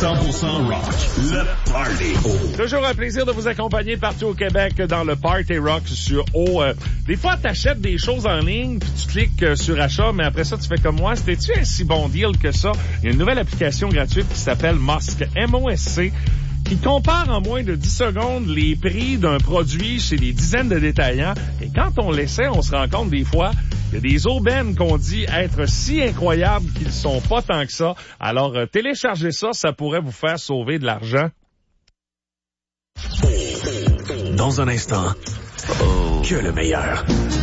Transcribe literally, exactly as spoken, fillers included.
cent pour cent rock, le party. Toujours un plaisir de vous accompagner partout au Québec dans le Party Rock sur O. Euh, des fois, t'achètes des choses en ligne, puis tu cliques euh, sur achat, mais après ça, tu fais comme moi. C'était-tu un si bon deal que ça? Il y a une nouvelle application gratuite qui s'appelle Mosc, M O S C, qui compare en moins de dix secondes les prix d'un produit chez des dizaines de détaillants. Et quand on l'essaie, on se rend compte des fois qu'il y a des aubaines qu'on dit être si incroyables qu'ils sont pas tant que ça. Alors, euh, téléchargez ça, ça pourrait vous faire sauver de l'argent. Dans un instant, oh. que le meilleur.